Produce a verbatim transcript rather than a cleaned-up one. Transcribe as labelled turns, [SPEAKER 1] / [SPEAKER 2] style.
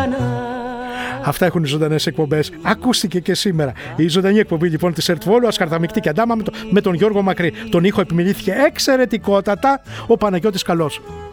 [SPEAKER 1] Αυτά έχουν οι ζωντανές εκπομπές. Ακούστηκε και σήμερα. Η ζωντανή εκπομπή λοιπόν της ΕΡΤ Βόλου, Ασκαρδαμικτή και Αντάμα, με, το, με τον Γιώργο Μακρύ. Τον ήχο επιμελήθηκε εξαιρετικότατα ο Παναγιώτης Καλός.